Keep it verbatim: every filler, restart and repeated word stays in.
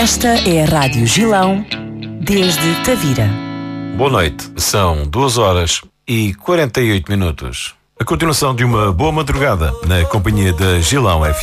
Esta é a Rádio Gilão, desde Tavira. Boa noite, são duas horas e quarenta e oito minutos. A continuação de uma boa madrugada na companhia da Gilão F M.